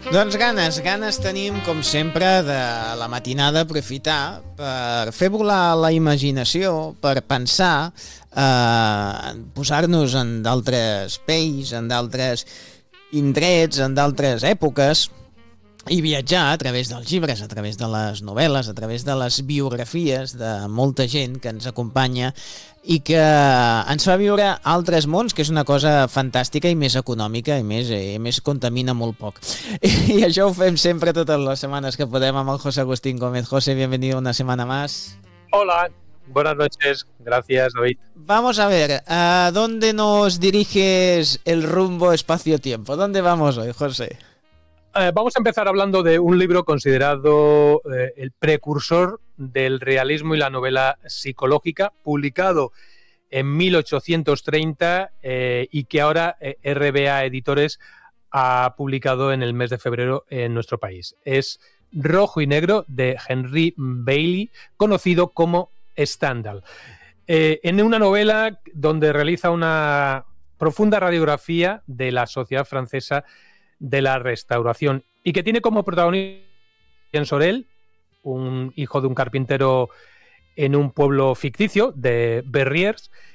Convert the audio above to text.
Doncs ganes tenim, com sempre, de la matinada aprofitar per fer volar la imaginació, per pensar, posar-nos en d'altres pells, en d'altres indrets, en d'altres èpoques, i viatjar a través dels llibres, a través de les novel·les, a través de les biografies de molta gent que ens acompanya i que ens fa viure altres mons, que és una cosa fantàstica i més econòmica i més contamina molt poc. I això ho fem sempre totes les setmanes que podem amb el José Agustín Gómez. José, bienvenido una semana más. Hola, buenas noches. Gracias, David. Vamos a ver, ¿a dónde nos diriges el rumbo espacio-tiempo? ¿Dónde vamos hoy, José? Vamos a empezar hablando de un libro considerado el precursor del realismo y la novela psicológica, publicado en 1830 y que ahora RBA Editores ha publicado en el mes de febrero en nuestro país. Es Rojo y Negro, de Henry Bailey, conocido como Stendhal. En una novela donde realiza una profunda radiografía de la sociedad francesa de la Restauración y que tiene como protagonista Jean Sorel, un hijo de un carpintero en un pueblo ficticio de Verrières,